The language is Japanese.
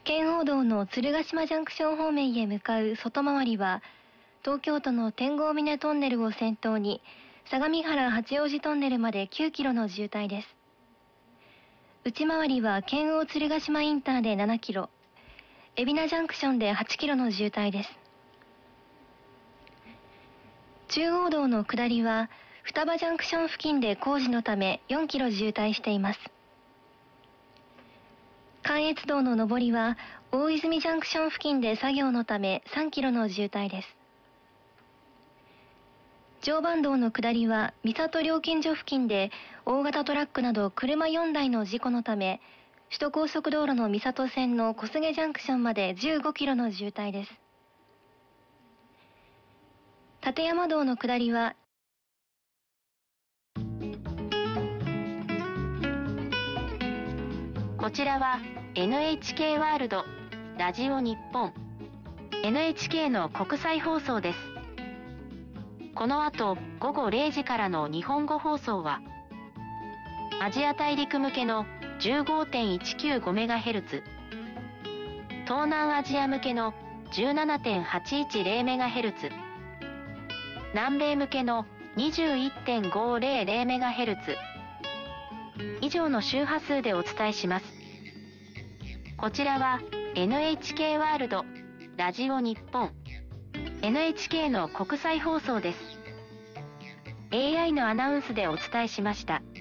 圏央道の鶴ヶ島ジャンクション方面へ向かう外回りは、東京都の天郷峰トンネルを先頭に、相模原八王子トンネルまで9キロの渋滞です。内回りは圏央鶴ヶ島インターで7キロ、海老名ジャンクションで8キロの渋滞です。中央道の下りは、双葉ジャンクション付近で工事のため4キロ渋滞しています。関越道の上りは、大泉ジャンクション付近で作業のため3キロの渋滞です。常磐道の下りは、三郷料金所付近で大型トラックなど車4台の事故のため、首都高速道路の三郷線の小菅ジャンクションまで15キロの渋滞です。立山道の下りは、 こちらは NHK ワールドラジオ日本 NHK の国際放送です。この後午後0時からの日本語放送はアジア大陸向けの 15.195MHz、 東南アジア向けの 17.810MHz、 南米向けの 21.500MHz 以上の周波数でお伝えします。こちらは NHK ワールドラジオ日本 NHK の国際放送です。AI のアナウンスでお伝えしました。